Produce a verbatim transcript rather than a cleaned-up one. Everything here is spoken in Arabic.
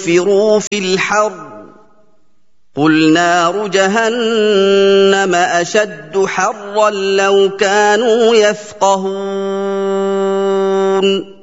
لينفروا في الحر قل نار جهنم أشد حرا لو كانوا يفقهون